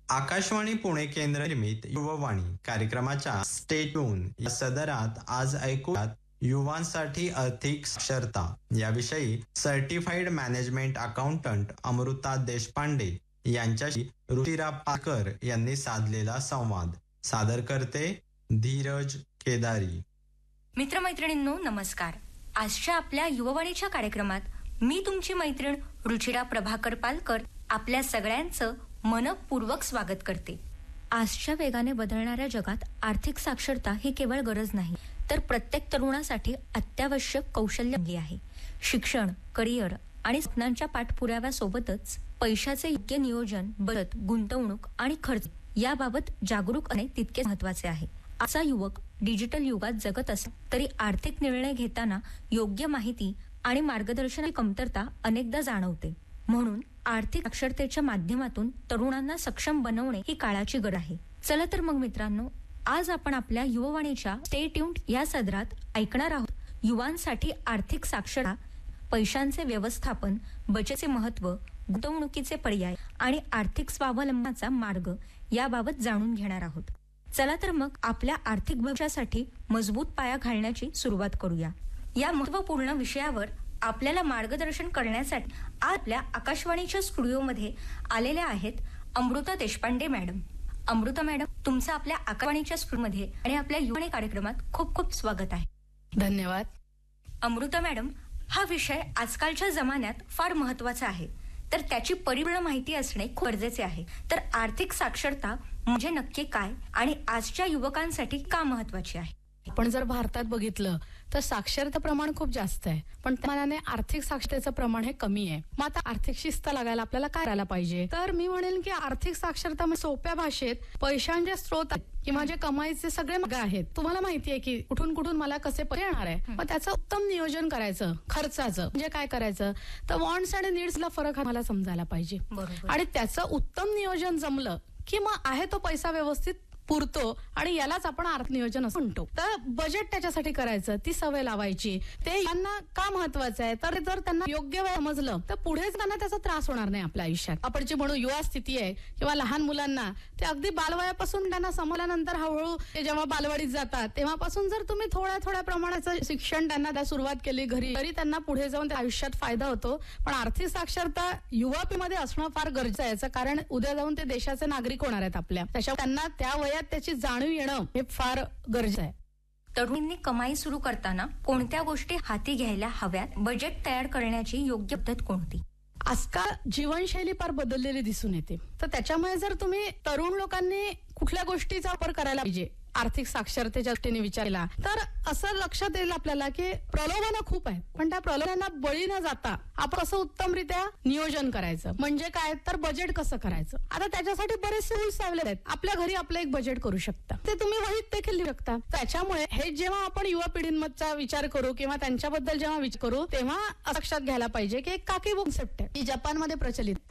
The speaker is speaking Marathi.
आकाशवाणी पुणे केंद्र निर्मित युववाणी कार्यक्रमाच्या स्टे ट्यून या सदरात आज ऐकूयात युवांसाठी आर्थिक साक्षरता याविषयी certified management accountant Amruta Deshpande यांच्याशी रुचिरा पाकर यांनी साधलेला संवाद. सादर करते धीरज केदारी. मित्रमैत्रिणींनो नमस्कार. आजच्या आपल्या युववाणीच्या कार्यक्रमात मी तुमची मैत्रीण रुचिरा प्रभाकर पालकर आपल्या सगळ्यांचं मनपूर्वक स्वागत करते. आजच्या वेगाने बदलणाऱ्या जगात आर्थिक साक्षरता ही केवळ गरज नाही तर प्रत्येक तरुणासाठी अत्यावश्यक कौशल्य बनली आहे. शिक्षण, करिअर आणि स्वप्नांच्या पाठपुराव्यासोबतच पैशाचे योग्य नियोजन, बचत, गुंतवणूक आणि खर्च याबाबत जागरूक असणे तितके महत्त्वाचे आहे. आजचा युवक डिजिटल युगात जगत असला तरी आर्थिक निर्णय घेताना योग्य माहिती आणि मार्गदर्शनाची कमतरता अनेकदा जाणवते. म्हणून आर्थिक साक्षरतेच्या माध्यमातून तरुणांना सक्षम बनवणे ही काळाची गरज आहे. चला तर मग मित्रांनो, आज आपण आपल्या युववाणीच्या स्टे ट्यून्ड या सदरात ऐकणार आहोत युवांसाठी आर्थिक साक्षरता, पैशांचे व्यवस्थापन, बचतीचे महत्त्व, गुंतवणुकीचे पर्याय आणि आर्थिक स्वावलंबनाचा मार्ग याबाबत जाणून घेणार आहोत. चला तर मग आपल्या आर्थिक भविष्यासाठी मजबूत पाया घालण्याची सुरुवात करूया. या महत्त्वपूर्ण विषयावर आपल्याला मार्गदर्शन करण्यासाठी आपल्या आकाशवाणीच्या स्टुडिओमध्ये आलेल्या आहेत अमृता देशपांडे मॅडम. अमृता मॅडम, तुमचं आपल्या आकाशवाणीच्या स्टुडिओमध्ये आणि आपल्या युववाणी कार्यक्रमात खूप खूप स्वागत आहे. धन्यवाद. अमृता मॅडम, हा विषय आजकालच्या जमान्यात फार महत्त्वाचा आहे, तर त्याची परिपूर्ण माहिती असणे खूप गरजेचे आहे. तर आर्थिक साक्षरता म्हणजे नक्की काय आणि आजच्या युवकांसाठी का महत्त्वाची आहे? आपण जर भारतात बघितलं तर साक्षरता प्रमाण खूप जास्त आहे, पण त्या मानाने आर्थिक साक्षरतेचं प्रमाण हे कमी आहे. मग आता आर्थिक शिस्त लागायला आपल्याला काय करायला पाहिजे? तर मी म्हणेन की आर्थिक साक्षरता म्हणजे सोप्या भाषेत पैशांचे स्रोत किंवा जे कमाईचे सगळे मार्ग आहेत. तुम्हाला माहिती आहे की कुठून कुठून मला कसे पैसे येणार आहे, मग त्याचं उत्तम नियोजन करायचं. खर्चाचं म्हणजे काय करायचं तर वॉन्ट्स आणि नीड्सला फरक मला समजायला पाहिजे. आणि त्याचं उत्तम नियोजन जमलं की मग आहे तो पैसा व्यवस्थित पुरतो आणि यालाच आपण आर्थिक नियोजन असं म्हणतो. तर बजेट त्याच्यासाठी करायचं, ती सवय लावायची. ते यांना का महत्वाचं आहे तर जर त्यांना योग्य वेळ समजलं तर पुढेच त्यांना त्याचा त्रास होणार नाही आपल्या आयुष्यात. आपण जे म्हणू युवा स्थिती आहे किंवा लहान मुलांना ते अगदी बालवयापासून त्यांना समजल्यानंतर हळूहळू ते जेव्हा बालवाडीत जातात तेव्हापासून जर तुम्ही थोड्या प्रमाणाचं शिक्षण त्यांना सुरुवात केली घरी, तरी त्यांना पुढे जाऊन त्या आयुष्यात फायदा होतो. पण आर्थिक साक्षरता युवा पिढीमध्ये असणं फार गरजेचं आहे, कारण उद्या जाऊन ते देशाचे नागरिक होणार आहेत आपल्या. त्याच्यामुळे त्यांना त्या वयात त्याची जाणीव येणं हे फार गरजेचं आहे. तरुणांनी कमाई सुरू करताना कोणत्या गोष्टी हाती घ्यायला हव्यात? बजेट तयार करण्याची योग्य पद्धत कोणती? आजकाल जीवनशैली फार बदललेली दिसून येते, तर त्याच्यामुळे जर तुम्ही तरुण लोकांनी कुठल्या गोष्टीचा वापर करायला पाहिजे आर्थिक साक्षरतेच्या दृष्टीने विचार केला तर असं लक्षात येईल आपल्याला की प्रलोभनं खूप आहेत, पण त्या प्रलोभनांना बळी न जाता आपण कसं उत्तमरित्या नियोजन करायचं. म्हणजे काय तर बजेट कसं करायचं. आता त्याच्यासाठी बरेचसे रूल्स अवेलेबल आहेत. आपल्या घरी आपलं एक बजेट करू शकता, ते तुम्ही वहीत देखील लिहू शकता. त्याच्यामुळे हे जेव्हा आपण युवा पिढींचा विचार करू किंवा त्यांच्याबद्दल जेव्हा विचार करू तेव्हा लक्षात घ्यायला पाहिजे की एक काकी बुक कन्सेप्ट आहे, ही जपानमध्ये प्रचलित